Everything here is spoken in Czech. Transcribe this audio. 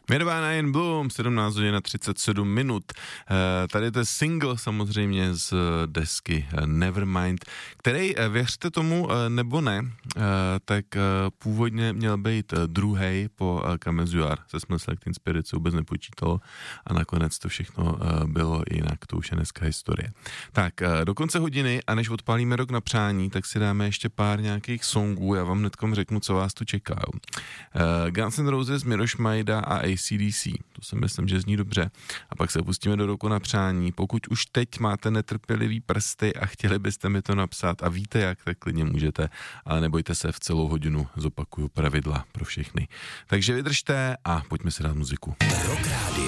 Nirvana in Bloom, 17 hodin a 37 minut. Tady to je single samozřejmě z desky Nevermind, který, věřte tomu nebo ne, tak původně měl být druhý po Come As You Are, se Smell Like Spirit se vůbec nepočítalo a nakonec to všechno bylo jinak, to už je dneska historie. Tak, do konce hodiny a než odpálíme Rok na přání, tak si dáme ještě pár nějakých songů, já vám hnedkom řeknu, co vás tu čeká. Guns N' Roses, Miroš Majda a AC/DC, to si myslím, že zní dobře. A pak se pustíme do Roku na přání. Pokud už teď máte netrpělivý prsty a chtěli byste mi to napsat a víte jak, tak klidně můžete, ale nebojte se, v celou hodinu zopakuju pravidla pro všechny. Takže vydržte a pojďme si dát muziku.